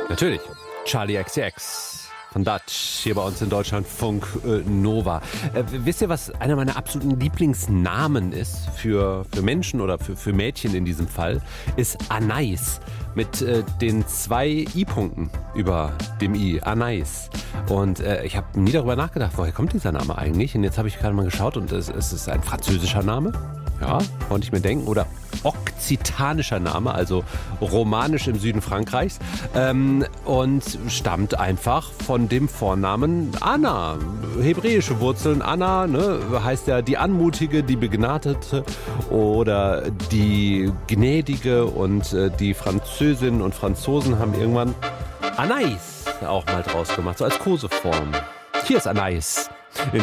Natürlich. Charlie XCX von Dutch, hier bei uns in Deutschland, Funk Nova. Wisst ihr, was einer meiner absoluten Lieblingsnamen ist für Menschen oder für Mädchen in diesem Fall? Ist Anais mit den 2 I-Punkten über dem I. Anais. Und ich habe nie darüber nachgedacht, woher kommt dieser Name eigentlich? Und jetzt habe ich gerade mal geschaut und es ist ein französischer Name. Ja, konnte ich mir denken. Oder okzitanischer Name, also romanisch im Süden Frankreichs. Und stammt einfach von dem Vornamen Anna. Hebräische Wurzeln. Anna, ne, heißt ja die Anmutige, die Begnadete oder die Gnädige. Und die Französinnen und Franzosen haben irgendwann Anais auch mal draus gemacht, so als Koseform. Hier ist Anais.